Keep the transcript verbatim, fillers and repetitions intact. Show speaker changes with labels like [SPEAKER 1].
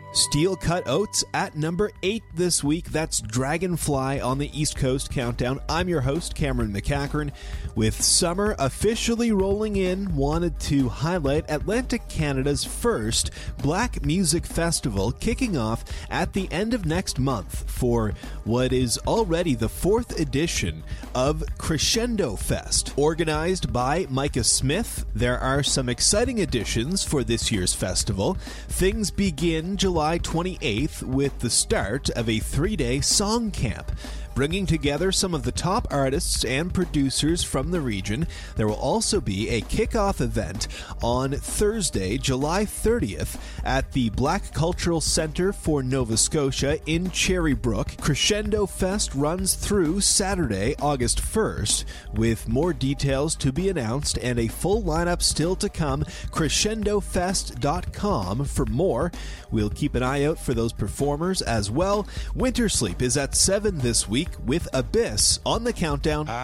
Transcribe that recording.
[SPEAKER 1] Steel Cut Oats at number eight this week. That's Dragonfly on the East Coast Countdown. I'm your host, Cameron McCachran. With summer officially rolling in, wanted to highlight Atlantic Canada's first Black Music Festival kicking off at the end of next month for what is already the fourth edition of Crescendo Fest. Organized by Micah Smith, there are some exciting additions for this year's festival. Things begin July twenty-eighth with the start of a three-day song camp, bringing together some of the top artists and producers from the region. There will also be a kickoff event on Thursday, July thirtieth at the Black Cultural Centre for Nova Scotia in Cherrybrook. Crescendo Fest runs through Saturday, August first, with more details to be announced and a full lineup still to come. crescendo fest dot com for more. We'll keep an eye out for those performers as well. Winter Sleep is at seven this week with Abyss on the countdown.